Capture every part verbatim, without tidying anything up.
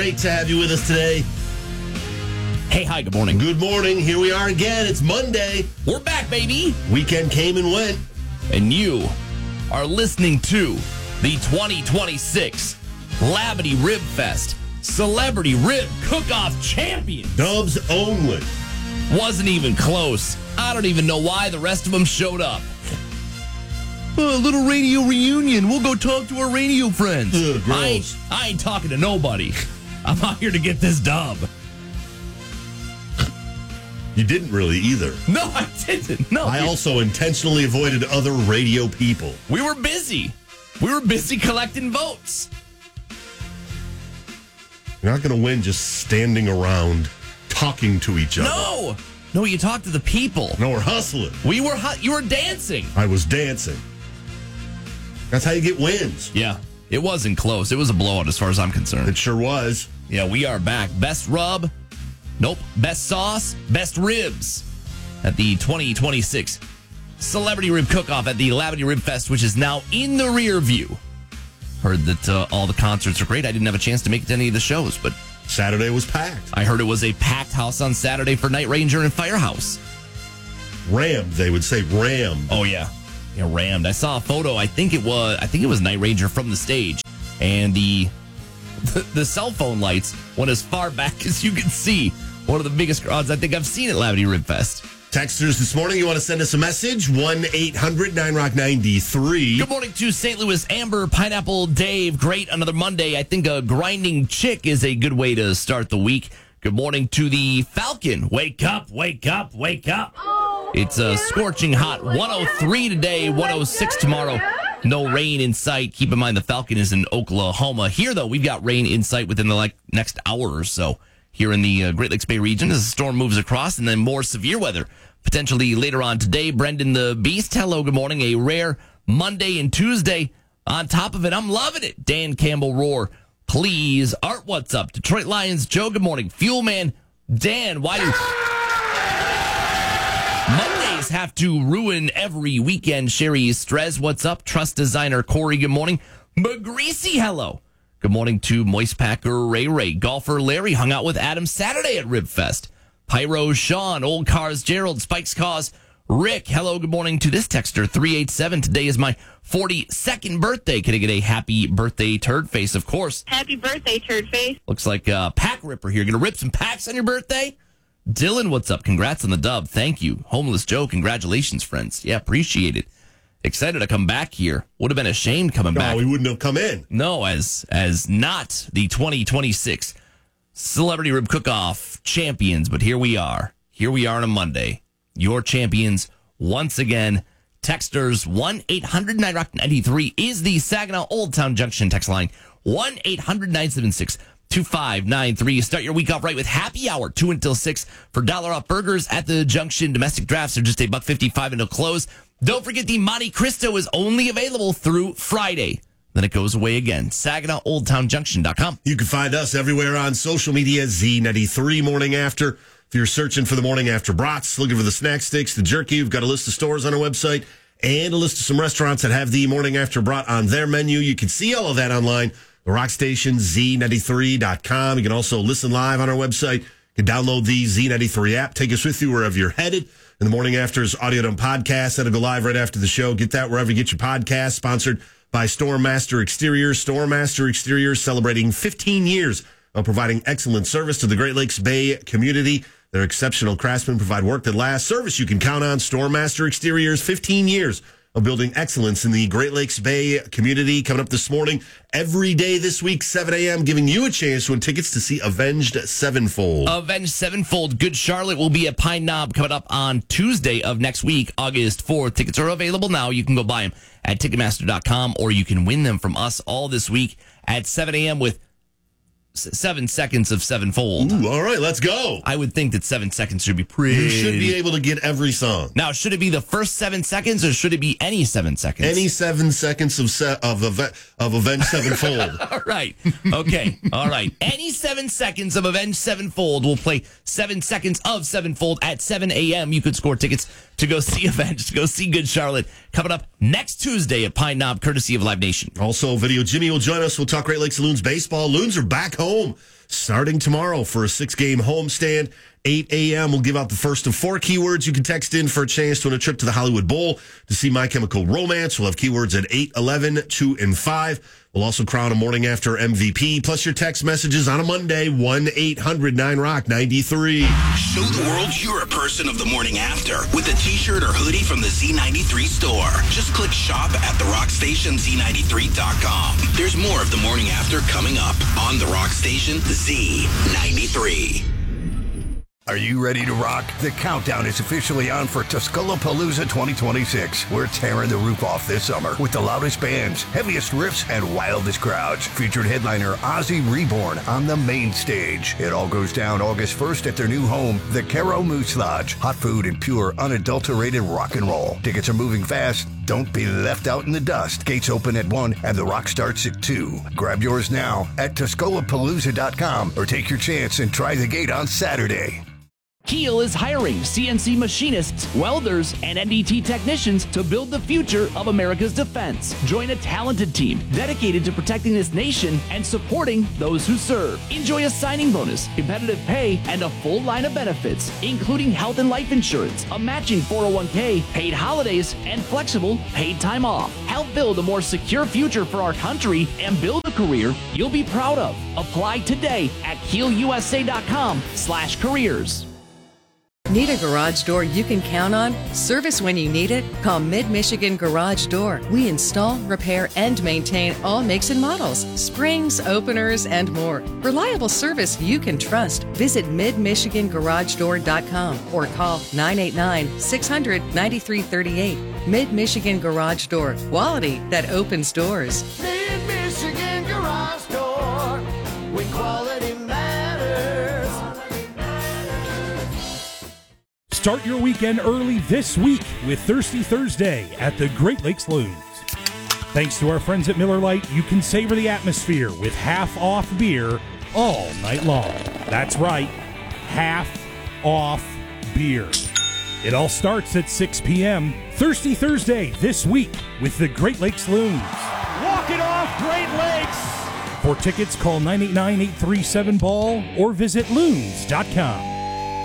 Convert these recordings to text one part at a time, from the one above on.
Great to have you with us today. Hey, hi, good morning. Good morning. Here we are again. It's Monday. We're back, baby. Weekend came and went. And you are listening to the twenty twenty-six Labadee Rib Fest Celebrity Rib Cook-Off Champion. Dubs only. Wasn't even close. I don't even know why the rest of them showed up. Oh, a little radio reunion. We'll go talk to our radio friends. Ugh, gross. I, ain't, I ain't talking to nobody. I'm out here to get this dub. You didn't really either. No, I didn't. No, I also intentionally avoided other radio people. We were busy. We were busy collecting votes. You're not going to win just standing around talking to each other. No. No, you talk to the people. No, we're hustling. We were hu- you were dancing. I was dancing. That's how you get wins. Yeah. It wasn't close. It was a blowout as far as I'm concerned. It sure was. Yeah, we are back. Best rub. Nope. Best sauce. Best ribs at the twenty twenty-six Celebrity Rib Cook-Off at the Labadee Rib Fest, which is now in the rear view. Heard that uh, all the concerts are great. I didn't have a chance to make it to any of the shows, but Saturday was packed. I heard it was a packed house on Saturday for Night Ranger and Firehouse. Rammed, they would say rammed. Oh, yeah. Yeah, rammed. I saw a photo. I think it was I think it was Night Ranger from the stage. And the the, the cell phone lights went as far back as you could see. One of the biggest crowds I think I've seen at Labadee Rib Fest. Texters this morning, you want to send us a message? one eight hundred nine rock ninety-three. Good morning to Saint Louis, Amber, Pineapple, Dave. Great, another Monday. I think a grinding chick is a good way to start the week. Good morning to the Falcon. Wake up, wake up, wake up. It's a scorching hot one oh three today, one oh six tomorrow. No rain in sight. Keep in mind the Falcon is in Oklahoma. Here, though, we've got rain in sight within the like next hour or so here in the uh, Great Lakes Bay region as the storm moves across, and then more severe weather potentially later on today. Brendan the Beast, hello, good morning. A rare Monday and Tuesday. On top of it, I'm loving it. Dan Campbell Roar, please. Art, what's up? Detroit Lions, Joe, good morning. Fuel Man, Dan, why do Mondays have to ruin every weekend? Sherry Strez, what's up? Trust Designer Corey, good morning. McGreasy, hello. Good morning to Moist Packer Ray Ray. Golfer Larry hung out with Adam Saturday at Rib Fest. Pyro Sean, Old Cars Gerald, Spike's Cause, Rick. Hello, good morning to this texter, three eight seven. Today is my forty-second birthday. Can I get a happy birthday, Turd Face? Of course. Happy birthday, Turd Face. Looks like a pack ripper here. Gonna rip some packs on your birthday? Dylan, what's up? Congrats on the dub. Thank you. Homeless Joe, congratulations, friends. Yeah, appreciate it. Excited to come back here. Would have been ashamed coming no, back. No, we wouldn't have come in. No, as as not the twenty twenty-six Celebrity Rib Cook-Off champions, but here we are. Here we are on a Monday. Your champions once again. Texters, one eight hundred nine rock ninety-three is the Saginaw Old Town Junction text line. one eight hundred nine seven six two five nine three. Start your week off right with happy hour, two until six for dollar off burgers at the Junction. Domestic drafts are just a buck fifty-five until close. Don't forget the Monte Cristo is only available through Friday. Then it goes away again. Saginaw Old Town Junction dot com. You can find us everywhere on social media, Z ninety-three Morning After. If you're searching for the Morning After brats, looking for the snack sticks, the jerky, we've got a list of stores on our website and a list of some restaurants that have the Morning After brat on their menu. You can see all of that online. The Rock Station, Z ninety-three dot com. You can also listen live on our website. You can download the Z ninety-three app. Take us with you wherever you're headed. And the Morning After's audio dome podcast that'll go live right after the show. Get that wherever you get your podcast. Sponsored by Stormmaster Exteriors. Stormmaster Exteriors celebrating fifteen years of providing excellent service to the Great Lakes Bay community. Their exceptional craftsmen provide work that lasts, service you can count on. Stormmaster Exteriors, fifteen years of building excellence in the Great Lakes Bay community. Coming up this morning, every day this week, seven a.m., giving you a chance to win tickets to see Avenged Sevenfold. Avenged Sevenfold, Good Charlotte will be at Pine Knob coming up on Tuesday of next week, August fourth. Tickets are available now. You can go buy them at Ticketmaster dot com, or you can win them from us all this week at seven a.m. with seven seconds of Sevenfold. Ooh, all right, let's go. I would think that seven seconds should be pretty. You should be able to get every song. Now, should it be the first seven seconds, or should it be any seven seconds? Any seven seconds of se- of of, of Avenged Sevenfold. All right. Okay. All right. Any seven seconds of Avenged Sevenfold will play seven seconds of Sevenfold at seven a.m. You could score tickets to go see Avenged, to go see Good Charlotte, coming up next Tuesday at Pine Knob, courtesy of Live Nation. Also, Video Jimmy will join us. We'll talk Great Lakes Loons baseball. Loons are back home starting tomorrow for a six-game homestand. eight a.m. We'll give out the first of four keywords you can text in for a chance to win a trip to the Hollywood Bowl to see My Chemical Romance. We'll have keywords at eight, eleven, two, and five. We'll also crown a morning after M V P, plus your text messages on a Monday, one eight hundred nine rock ninety-three. Show the world you're a person of the morning after with a t-shirt or hoodie from the Z ninety-three store. Just click shop at the rock station z ninety-three dot com. There's more of the morning after coming up on the Rock Station Z ninety-three. Are you ready to rock? The countdown is officially on for Tusculapalooza twenty twenty-six. We're tearing the roof off this summer with the loudest bands, heaviest riffs, and wildest crowds. Featured headliner Ozzy Reborn on the main stage. It all goes down August first at their new home, the Caro Moose Lodge. Hot food and pure, unadulterated rock and roll. Tickets are moving fast. Don't be left out in the dust. Gates open at one and the rock starts at two. Grab yours now at Tusculapalooza dot com or take your chance and try the gate on Saturday. Kiel is hiring C N C machinists, welders, and N D T technicians to build the future of America's defense. Join a talented team dedicated to protecting this nation and supporting those who serve. Enjoy a signing bonus, competitive pay, and a full line of benefits, including health and life insurance, a matching four oh one k, paid holidays, and flexible paid time off. Help build a more secure future for our country and build a career you'll be proud of. Apply today at Kiel U S A dot com slash careers. Need a garage door you can count on? Service when you need it? Call Mid-Michigan Garage Door. We install, repair, and maintain all makes and models, springs, openers, and more. Reliable service you can trust. Visit Mid Michigan Garage Door dot com or call nine eight nine, six hundred, ninety-three thirty-eight. Mid-Michigan Garage Door. Quality that opens doors. Mid-Michigan Garage Door. When quality matters. Start your weekend early this week with Thirsty Thursday at the Great Lakes Loons. Thanks to our friends at Miller Lite, you can savor the atmosphere with half-off beer all night long. That's right, half-off beer. It all starts at six p.m. Thirsty Thursday this week with the Great Lakes Loons. Walk it off, Great Lakes! For tickets, call nine eight nine, eight three seven, B A L L or visit loons dot com.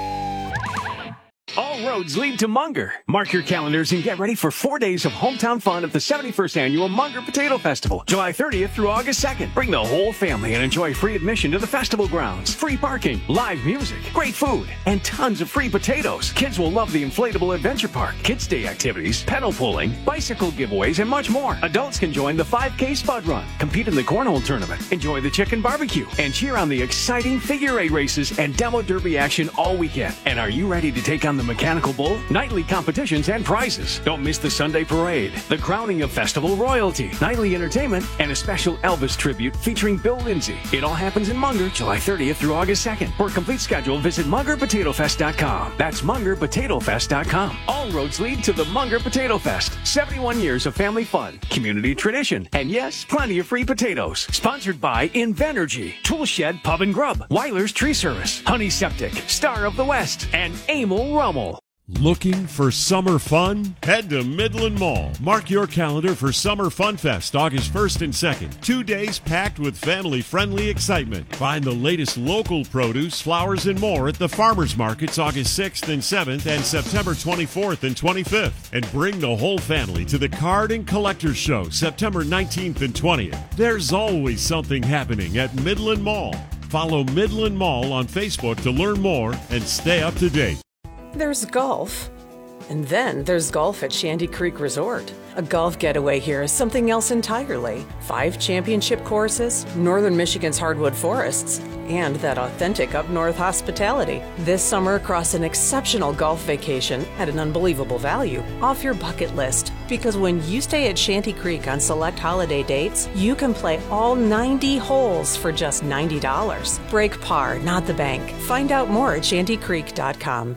All roads lead to Munger. Mark your calendars and get ready for four days of hometown fun at the seventy-first Annual Munger Potato Festival, July thirtieth through August second. Bring the whole family and enjoy free admission to the festival grounds, free parking, live music, great food, and tons of free potatoes. Kids will love the inflatable adventure park, kids' day activities, pedal pulling, bicycle giveaways, and much more. Adults can join the five K Spud Run, compete in the cornhole tournament, enjoy the chicken barbecue, and cheer on the exciting figure eight races and demo derby action all weekend. And are you ready to take on the Mechanical Bull, nightly competitions, and prizes? Don't miss the Sunday parade, the crowning of festival royalty, nightly entertainment, and a special Elvis tribute featuring Bill Lindsay. It all happens in Munger, July thirtieth through August second. For a complete schedule, visit Munger Potato Fest dot com. That's Munger Potato Fest dot com. All roads lead to the Munger Potato Fest. seventy-one years of family fun, community tradition, and yes, plenty of free potatoes. Sponsored by Invenergy, Toolshed Pub and Grub, Weiler's Tree Service, Honey Septic, Star of the West, and Emil Rummel. Looking for summer fun? Head to Midland Mall. Mark your calendar for Summer Fun Fest, August first and second. Two days packed with family-friendly excitement. Find the latest local produce, flowers, and more at the Farmers Markets, August sixth and seventh and September twenty-fourth and twenty-fifth. And bring the whole family to the Card and Collectors Show, September nineteenth and twentieth. There's always something happening at Midland Mall. Follow Midland Mall on Facebook to learn more and stay up to date. There's golf, and then there's golf at Shanty Creek Resort. A golf getaway here is something else entirely. Five championship courses, northern Michigan's hardwood forests, and that authentic up-north hospitality. This summer across an exceptional golf vacation at an unbelievable value off your bucket list. Because when you stay at Shanty Creek on select holiday dates, you can play all ninety holes for just ninety dollars. Break par, not the bank. Find out more at shanty creek dot com.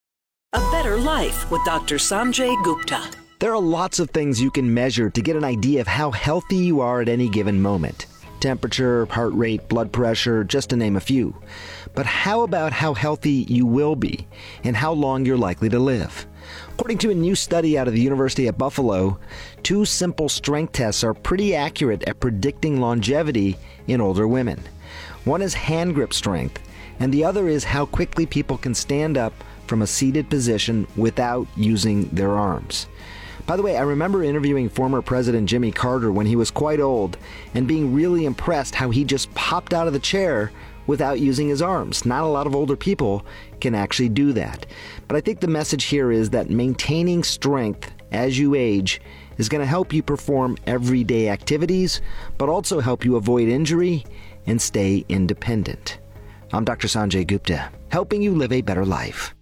A Better Life with Doctor Sanjay Gupta. There are lots of things you can measure to get an idea of how healthy you are at any given moment. temperature, heart rate, blood pressure, just to name a few. But how about how healthy you will be and how long you're likely to live? According to a new study out of the University at Buffalo, two simple strength tests are pretty accurate at predicting longevity in older women. One is hand grip strength, and the other is how quickly people can stand up from a seated position without using their arms. By the way, I remember interviewing former President Jimmy Carter when he was quite old and being really impressed how he just popped out of the chair without using his arms. Not a lot of older people can actually do that. But I think the message here is that maintaining strength as you age is going to help you perform everyday activities, but also help you avoid injury and stay independent. I'm Doctor Sanjay Gupta, helping you live a better life.